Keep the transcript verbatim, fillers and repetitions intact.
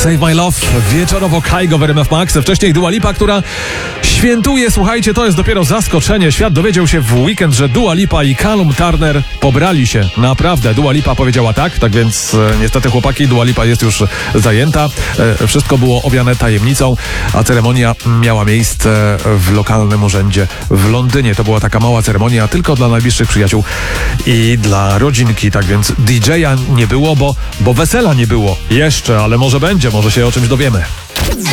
Save My Love, wieczorowo Kaigo w R M F Max. Wcześniej Dua Lipa, która świętuje. Słuchajcie, to jest dopiero zaskoczenie. Świat dowiedział się w weekend, że Dua Lipa i Callum Turner pobrali się. Naprawdę, Dua Lipa powiedziała tak, tak więc e, niestety chłopaki, Dua Lipa jest już zajęta. E, wszystko było owiane tajemnicą, a ceremonia miała miejsce w lokalnym urzędzie w Londynie. To była taka mała ceremonia tylko dla najbliższych przyjaciół i dla rodzinki, tak więc D J a nie było, bo, bo wesela nie było jeszcze, ale może będzie, może się o czymś dowiemy.